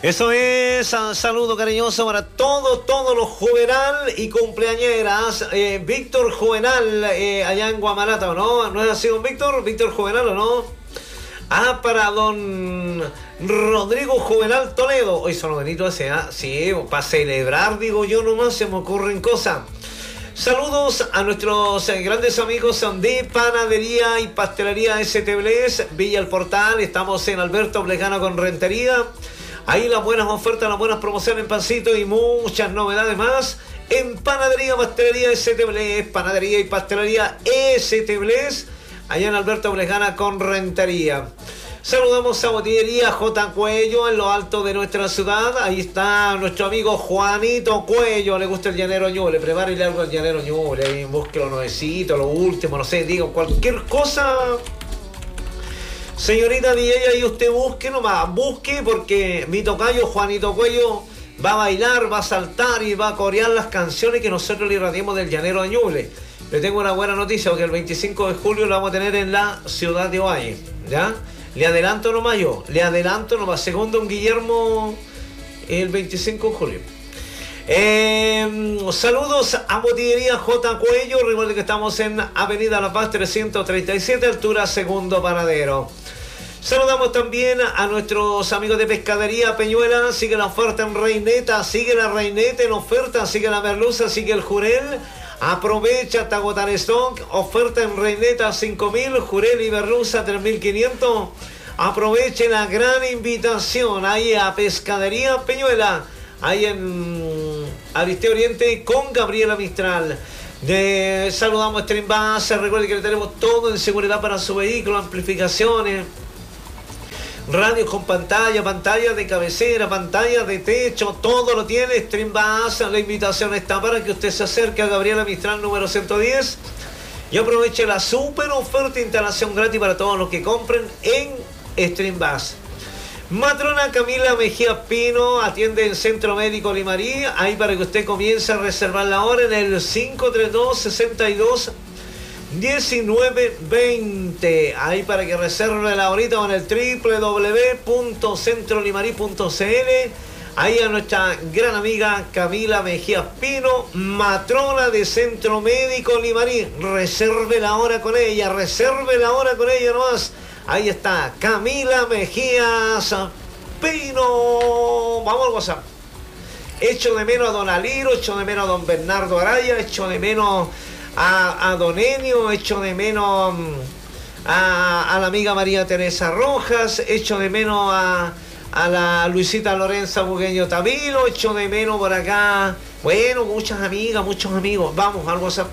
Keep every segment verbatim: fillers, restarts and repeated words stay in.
Eso es, un saludo cariñoso para todos, todos los Juvenal y cumpleañeras. Eh, Víctor Juvenal, eh, allá en Guamarata, ¿o no? ¿No es así, don Víctor? ¿Víctor Juvenal o no? Ah, para don Rodrigo Juvenal Toledo. Hoy son los benitos ese, ¿ah? Sí, para celebrar, digo yo nomás, se me ocurren cosas. Saludos a nuestros eh, grandes amigos de Panadería y Pastelería S T Bles, Villa El Portal. Estamos en Alberto Plejano con Rentería. Ahí las buenas ofertas, las buenas promociones en pancito y muchas novedades más en Panadería, Pastelería S T Bles, Panadería y Pastelería S T Bles, allá en Alberto Plejana con Rentería. Saludamos a Botillería J. Cuello en lo alto de nuestra ciudad. Ahí está nuestro amigo Juanito Cuello. Le gusta el llanero ñuble. Prepárele algo al llanero ñuble. Ahí busque lo nuevecito, lo último, no sé, digo, cualquier cosa. Señorita D J, ahí usted busque nomás, busque porque mi tocayo Juanito Cuello va a bailar, va a saltar y va a corear las canciones que nosotros le irradiamos del llanero ñuble. Le tengo una buena noticia porque el veinticinco de julio lo vamos a tener en la ciudad de Ovalle, ¿ya? Le adelanto nomás yo, le adelanto nomás, según don Guillermo, el veinticinco de julio. Eh, saludos a Botillería J. Cuello. Recuerden que estamos en Avenida La Paz trescientos treinta y siete, altura Segundo Paradero. Saludamos también a nuestros amigos de Pescadería Peñuela. Sigue la oferta en Reineta, sigue la Reineta en oferta, sigue la merluza, sigue el jurel. Aprovecha hasta agotar stock. Oferta en Reineta cinco mil, jurel y merluza tres mil quinientos. Aproveche la gran invitación ahí a Pescadería Peñuela, ahí en Aristeo Oriente con Gabriela Mistral. De, saludamos a Stream Base. Recuerden que le tenemos todo en seguridad para su vehículo, amplificaciones, radios con pantalla, pantalla de cabecera, pantalla de techo, todo lo tiene Stream Base. La invitación está para que usted se acerque a Gabriela Mistral número ciento diez y aproveche la super oferta de instalación gratis para todos los que compren en Stream Base. Matrona Camila Mejía Pino atiende en Centro Médico Limarí, ahí para que usted comience a reservar la hora en el cinco tres dos, seis dos, uno nueve dos cero, ahí para que reserve la horita o en el doble u doble u doble u punto centro limarí punto c l. Ahí a nuestra gran amiga Camila Mejía Pino, matrona de Centro Médico Limarí. Reserve la hora con ella, reserve la hora con ella nomás. Ahí está, Camila Mejías Pino. Vamos al WhatsApp. Echo de menos a don Aliro, echo de menos a don Bernardo Araya, echo de menos a, a don Enio, echo de menos a, a la amiga María Teresa Rojas, echo de menos a, a la Luisita Lorenza Bugueño Tavilo, echo de menos por acá. Bueno, muchas amigas, muchos amigos. Vamos al WhatsApp.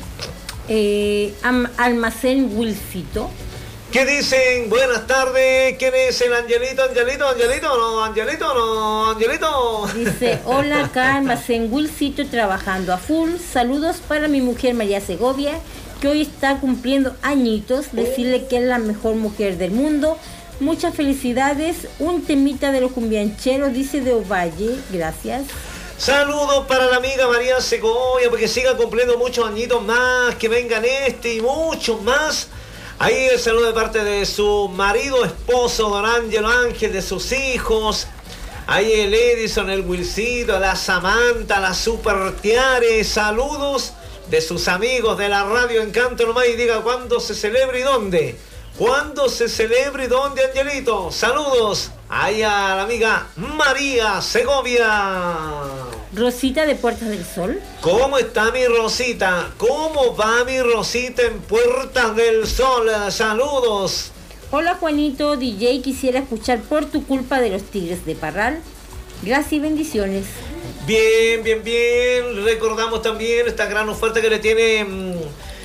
Eh, am, almacén Wilcito. ¿Qué dicen? Buenas tardes. ¿Quién es el Angelito? ¿Angelito? ¿Angelito? ¿No? ¿Angelito? ¿No? ¿Angelito? Dice, hola, acá almacén Wilcito trabajando a full. Saludos para mi mujer María Segovia, que hoy está cumpliendo añitos. Decirle que es la mejor mujer del mundo. Muchas felicidades. Un temita de los cumbiancheros, dice de Ovalle. Gracias. Saludos para la amiga María Segovia, porque siga cumpliendo muchos añitos más, que vengan este y muchos más. Ahí el saludo de parte de su marido, esposo, don Ángelo Ángel, de sus hijos. Ahí el Edison, el Wilcito, la Samantha, la Super Tiare. Saludos de sus amigos de la radio Encanto nomás. Y diga cuándo se celebra y dónde. ¿Cuándo se celebra y dónde, Angelito? Saludos ahí a la amiga María Segovia. Rosita de Puertas del Sol. ¿Cómo está mi Rosita? ¿Cómo va mi Rosita en Puertas del Sol? Saludos. Hola Juanito, D J, quisiera escuchar Por tu culpa de los Tigres de Parral. Gracias y bendiciones. Bien, bien, bien. Recordamos también esta gran oferta que le tienen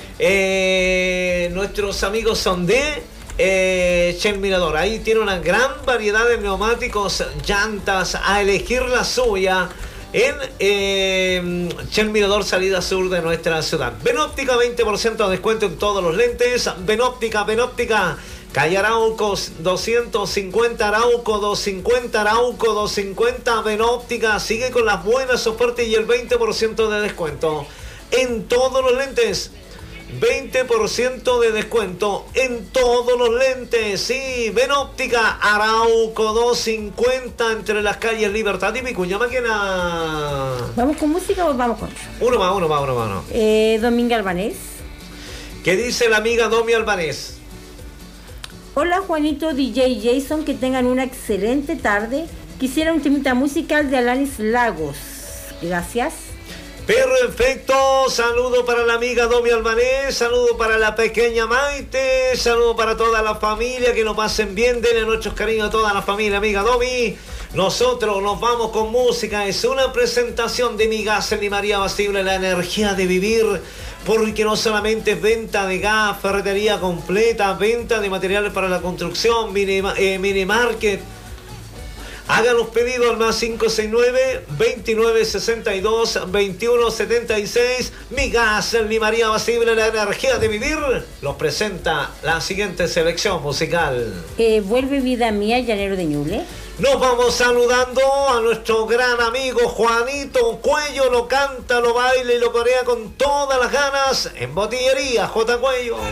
eh, nuestros amigos son de eh, Shell Mirador. Ahí tiene una gran variedad de neumáticos, llantas, a elegir la suya. En eh, Shell Mirador, salida sur de nuestra ciudad. Benóptica, veinte por ciento de descuento en todos los lentes. Benóptica, Benóptica, calle Arauco doscientos cincuenta, Arauco doscientos cincuenta, Arauco doscientos cincuenta. Benóptica sigue con las buenas ofertas y el veinte por ciento de descuento en todos los lentes. veinte por ciento de descuento en todos los lentes. Sí, ven óptica Arauco doscientos cincuenta entre las calles Libertad y Vicuña Maquena. ¿Vamos con música o vamos con...? Uno más, uno más, uno más. Uno. Eh, Dominga Albanés. ¿Qué dice la amiga Domi Albanés? Hola Juanito, D J Jason, que tengan una excelente tarde. Quisiera un temita musical de Alanis Lagos. Gracias. Perfecto, saludo para la amiga Domi Albanés, saludo para la pequeña Maite, saludo para toda la familia, que nos pasen bien, denle nuestros cariños a toda la familia, amiga Domi. Nosotros nos vamos con música, es una presentación de mi gas en María Basible, la energía de vivir, porque no solamente es venta de gas, ferretería completa, venta de materiales para la construcción, mini, eh, mini market. Hagan los pedidos al más cinco seis nueve, veintinueve sesenta y dos, veintiuno setenta y seis. Mi gas en María Basible, la energía de vivir. Los presenta la siguiente selección musical. Eh, Vuelve vida mía, Llanero de Ñuble. Nos vamos saludando a nuestro gran amigo Juanito Cuello. Lo canta, lo baila y lo corea con todas las ganas en Botillería J. Cuello.